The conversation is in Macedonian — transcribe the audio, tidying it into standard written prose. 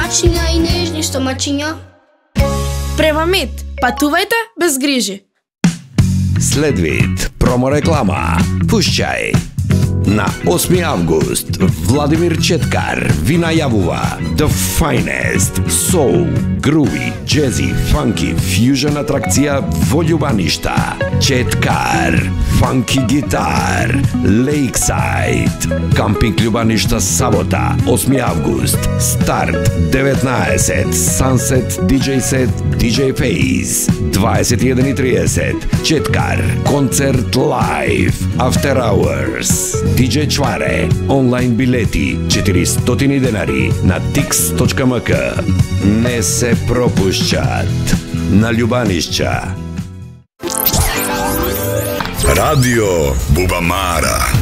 смачния и нежни стомачиња. Превамит, патувајте без грижи. Следвид промореклама. Пушчај. На 8 август Владимир Четкар ви најавува The Finest Soul, Groovy, Jazzy, Funky, Fusion атракција во Љубаништа. Четкар, Funky Guitar, Lakeside. Кампинг Љубаништа сабота, 8 август. Старт 19, Sunset DJ Set, DJ Phase. 21:30. Четкар, концерт лайв, After Hours. DJ Чваре, онлайн билети 400 денари на tix.mk. Не се пропушчат на Љубанишќа. Radio Bubamara.